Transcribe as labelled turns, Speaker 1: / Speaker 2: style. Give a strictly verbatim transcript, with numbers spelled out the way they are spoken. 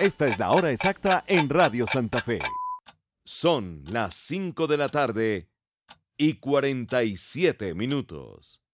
Speaker 1: Esta es la hora exacta en Radio Santa Fe. Son las cinco de la tarde y cuarenta y siete minutos.